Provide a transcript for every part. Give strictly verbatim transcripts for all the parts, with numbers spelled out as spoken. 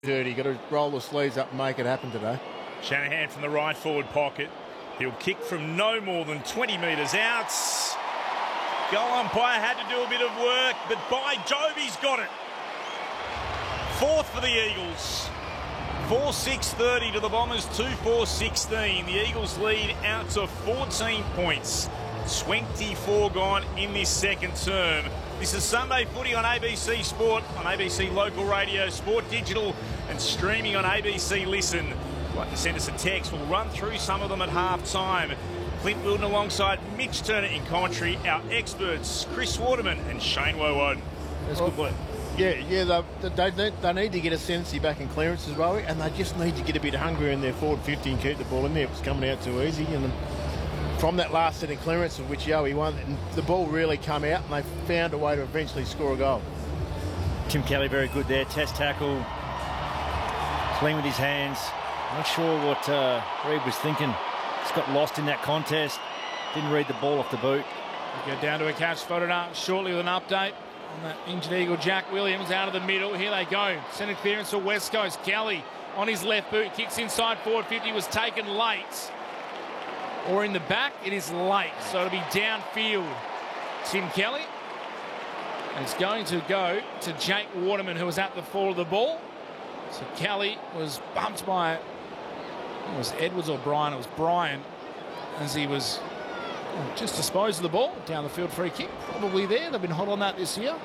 Dirty, got to roll the sleeves up and make it happen today. Shanahan from the right forward pocket. He'll kick from no more than twenty metres out. Goal umpire had to do a bit of work, but by Jove, he's got it. Fourth for the Eagles. four six thirty to the Bombers, two four sixteen. The Eagles lead out to fourteen points. twenty-four gone in this second term. This is Sunday Footy on A B C Sport, on A B C Local Radio, Sport Digital, and streaming on A B C Listen. If you'd like to send us a text, we'll run through some of them at half-time. Clint Wilden alongside Mitch Turner in commentary, our experts, Chris Waterman and Shane Woewod. That's well, good play. Yeah, yeah, they, they, they need to get a Sensi back in clearance as well, and they just need to get a bit hungrier in their forward fifty and keep the ball in there. It was coming out too easy, and from that last set of clearance of which Yowie won, and the ball really come out, and they found a way to eventually score a goal. Tim Kelly very good there, test tackle, clean with his hands. Not sure what uh, Reid was thinking. Just got lost in that contest. Didn't read the ball off the boot. We go down to a catch spotted up shortly with an update on that injured Eagle. Jack Williams out of the middle. Here they go. Centre clearance for West Coast. Kelly on his left boot. Kicks inside forward fifty. Was taken late. Or in the back. It is late. So it'll be downfield. Tim Kelly. And it's going to go to Jake Waterman, who was at the fall of the ball. So Kelly was bumped by, it was Edwards or Brian. It was Brian as he was just disposed of the ball. Down the field, free kick. Probably there. They've been hot on that this year.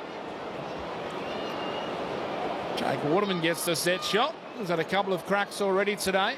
Jake Waterman gets the set shot. He's had a couple of cracks already today.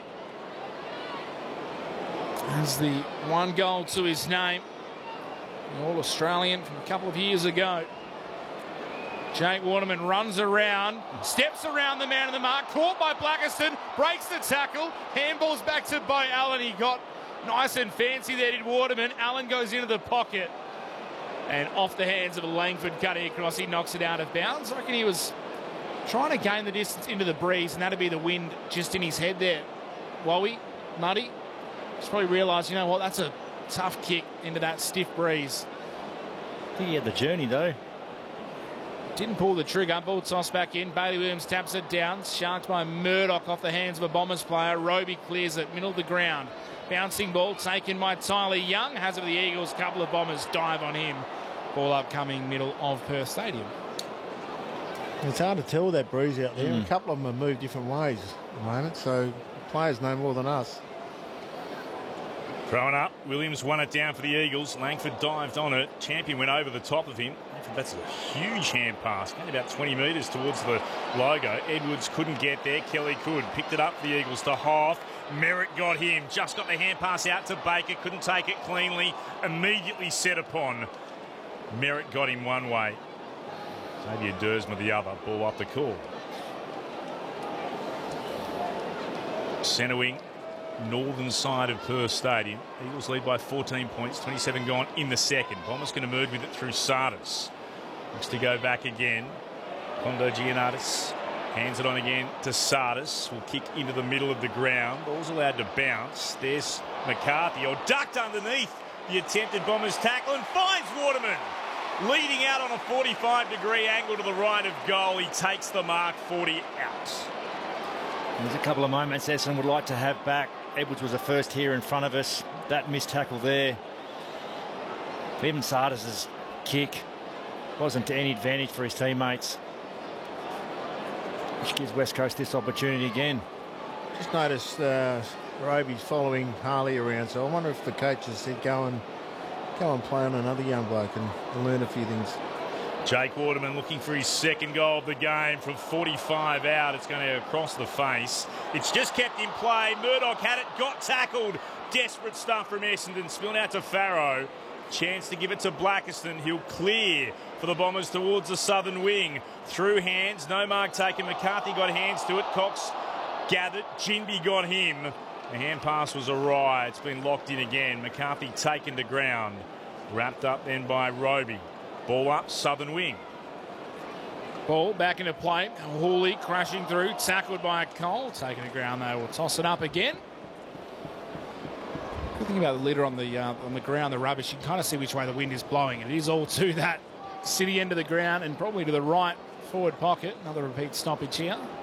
As the one goal to his name. The All-Australian from a couple of years ago. Jake Waterman runs around, steps around the man of the mark, caught by Blackiston, breaks the tackle, handballs back to Bo Allen. He got nice and fancy there, did Waterman. Allen goes into the pocket and off the hands of Langford cutting across. He knocks it out of bounds. I reckon he was trying to gain the distance into the breeze, and that'd be the wind just in his head there. Wowie, Muddy, just probably realised, you know what, that's a tough kick into that stiff breeze. I think he had the journey though. Didn't pull the trigger. Ball tossed back in. Bailey Williams taps it down. Sharked by Murdoch off the hands of a Bombers player. Roby clears it. Middle of the ground. Bouncing ball taken by Tyler Young. Has it for the Eagles. Couple of Bombers dive on him. Ball upcoming middle of Perth Stadium. It's hard to tell with that breeze out there. Mm. A couple of them have moved different ways at the moment, so players know more than us. Throwing up. Williams won it down for the Eagles. Langford dived on it. Champion went over the top of him. That's a huge hand pass. Only about twenty metres towards the logo. Edwards couldn't get there. Kelly could. Picked it up for the Eagles to Hoff. Merritt got him. Just got the hand pass out to Baker. Couldn't take it cleanly. Immediately set upon. Merritt got him one way. Xavier Dersma the other. Ball up the court. Centre wing. Northern side of Perth Stadium. Eagles lead by fourteen points, twenty-seven gone in the second. Bombers going to merge with it through Sardis. Looks to go back again. Kondo Giannatis hands it on again to Sardis. Will kick into the middle of the ground. Ball's allowed to bounce. There's McCarthy, or ducked underneath the attempted Bombers tackle, and finds Waterman. Leading out on a forty-five degree angle to the right of goal. He takes the mark, forty out. There's a couple of moments Essendon would like to have back. Edwards was the first here in front of us. That missed tackle there. Even Sardis' kick wasn't to any advantage for his teammates, which gives West Coast this opportunity again. Just noticed uh, Roby's following Harley around, so I wonder if the coaches said go and go and play on another young bloke and, and learn a few things. Jake Waterman looking for his second goal of the game from forty-five out. It's going to go across the face. It's just kept in play. Murdoch had it, got tackled. Desperate stuff from Essendon. Spilled out to Farrow. Chance to give it to Blackiston. He'll clear for the Bombers towards the southern wing. Through hands. No mark taken. McCarthy got hands to it. Cox gathered. Ginby got him. The hand pass was awry. It's been locked in again. McCarthy taken to ground. Wrapped up then by Roby. Ball up, southern wing. Ball back into play. Hooley crashing through, tackled by Cole. Taking the ground though, will toss it up again. Good thing about the litter on the uh, on the ground, the rubbish, you can kind of see which way the wind is blowing. It is all to that city end of the ground and probably to the right forward pocket. Another repeat stoppage here.